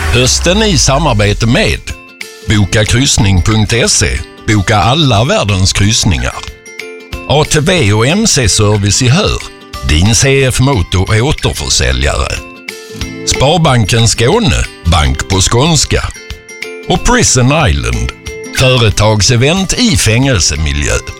Hösten i samarbete med Bokakryssning.se. Boka alla världens kryssningar. ATV och MC-service i Hör. Din CF Motor är återförsäljare. Sparbanken Skåne. Bank på skånska. Och Prison Island. Företagsevent i fängelsemiljö.